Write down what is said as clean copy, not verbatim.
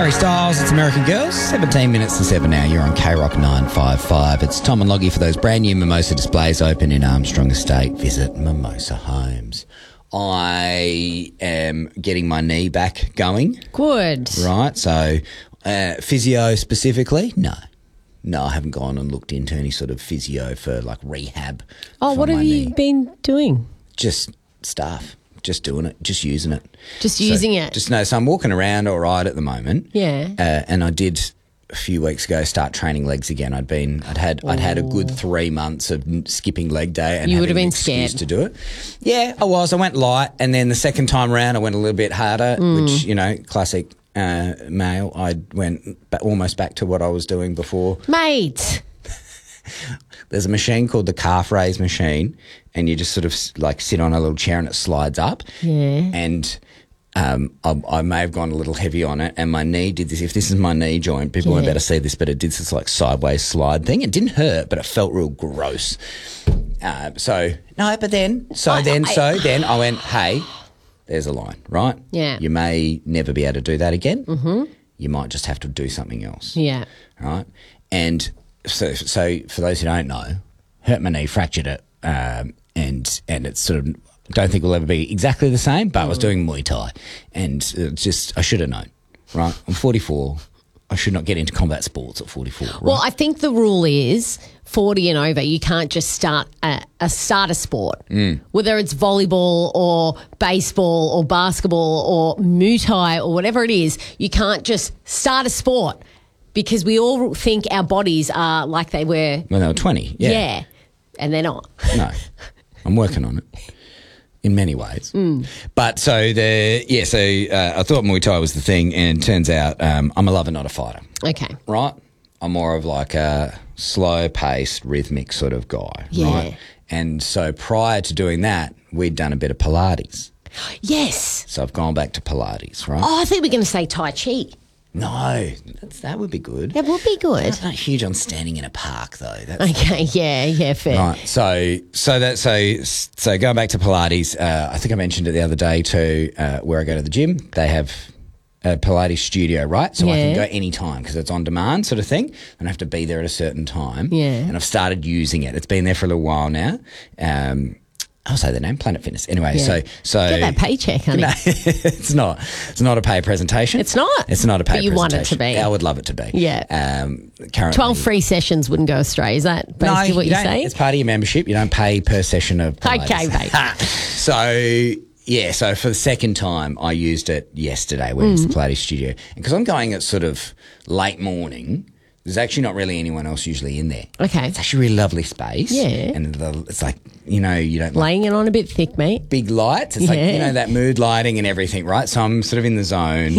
Harry Styles, it's American Girls. 17 minutes to 7 now. You're on K-Rock 955. It's Tom and Loggy for those brand new Mimosa displays open in Armstrong Estate. Visit Mimosa Homes. I am getting my knee back going. Good. Right, so physio specifically? No, I haven't gone and looked into any sort of physio for like rehab. Oh, for what have my you knee. been doing? Just stuff. Just doing it. Just using it. Just using it? Just no. So I'm walking around all right at the moment. Yeah. And I did a few weeks ago start training legs again. I'd had a good 3 months of skipping leg day, and You would having have been an excuse scared. to do it. Yeah, I was. I went light, and then the second time round, I went a little bit harder, which classic male. I went almost back to what I was doing before. Mate. There's a machine called the calf raise machine, and you just sort of like sit on a little chair and it slides up. Yeah. And I may have gone a little heavy on it, and my knee did this. If this is my knee joint, people won't be able to see this, but it did this like sideways slide thing. It didn't hurt, but it felt real gross. Then I went, hey, there's a line, right? Yeah. You may never be able to do that again. Mm-hmm. You might just have to do something else. Yeah. Right? And so for those who don't know, hurt my knee, fractured it, and it's sort of, don't think we'll ever be exactly the same, but I was doing Muay Thai, and I should have known, right? I'm 44. I should not get into combat sports at 44. Right? Well, I think the rule is 40 and over, you can't just start a sport, whether it's volleyball or baseball or basketball or Muay Thai or whatever it is. You can't just start a sport because we all think our bodies are like they were when they were 20. Yeah, and they're not. No, I'm working on it. In many ways. But so I thought Muay Thai was the thing, and it turns out I'm a lover, not a fighter. Okay. Right? I'm more of like a slow-paced, rhythmic sort of guy. Yeah. Right? And so prior to doing that, we'd done a bit of Pilates. Yes. So I've gone back to Pilates, right? Oh, I think we're going to say Tai Chi. No, that would be good. That would be good. I'm not huge on standing in a park though. Okay, yeah, fair. Right, so going back to Pilates, I think I mentioned it the other day too. Where I go to the gym, they have a Pilates studio, right? So I can go any time because it's on demand, sort of thing. I don't have to be there at a certain time. Yeah, and I've started using it. It's been there for a little while now. I'll say the name, Planet Fitness. Anyway, so get that paycheck, honey. No, it's not a paid presentation. It's not. It's not a paid but you presentation. want it to be. I would love it to be. Yeah. Currently, 12 free sessions wouldn't go astray. Is that basically what you're saying? It's part of your membership. You don't pay per session of Pilates. Okay, mate. So for the second time, I used it yesterday when it's the Pilates studio. And because I'm going at sort of late morning, there's actually not really anyone else usually in there. Okay. It's actually a really lovely space. Yeah. And it's like, you don't laying it on a bit thick, mate. big lights. It's like, that mood lighting and everything, right? So I'm sort of in the zone.